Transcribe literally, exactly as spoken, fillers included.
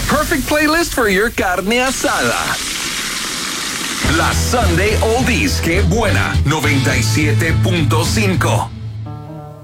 perfect playlist for your carne asada. La Sunday Oldies, que buena, noventa y siete punto cinco.